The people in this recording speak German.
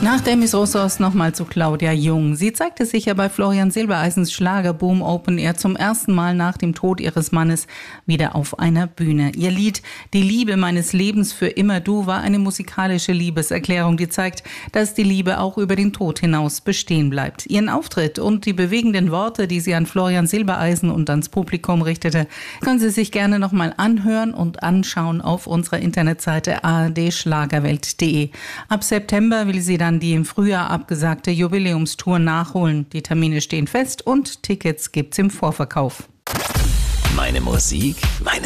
Nach Demis Roussos nochmal zu Claudia Jung. Sie zeigte sich ja bei Florian Silbereisens Schlagerboom Open Air zum ersten Mal nach dem Tod ihres Mannes wieder auf einer Bühne. Ihr Lied »Die Liebe meines Lebens für immer du« war eine musikalische Liebeserklärung, die zeigt, dass die Liebe auch über den Tod hinaus bestehen bleibt. Ihren Auftritt und die bewegenden Worte, die sie an Florian Silbereisen und ans Publikum richtete, können Sie sich gerne nochmal anhören und anschauen auf unserer Internetseite ardschlagerwelt.de. Ab September will sie dann die im Frühjahr abgesagte Jubiläumstour nachholen. Die Termine stehen fest und Tickets gibt's im Vorverkauf. Meine Musik, meine